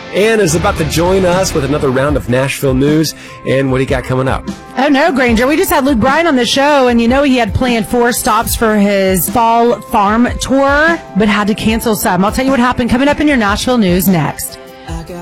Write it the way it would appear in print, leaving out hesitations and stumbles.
Ann is about to join us with another round of Nashville news. And what do you got coming up? Oh, no, Granger. We just had Luke Bryan on the show, and he had planned 4 stops for his fall farm tour, but had to cancel some. I'll tell you what happened coming up in your Nashville news next.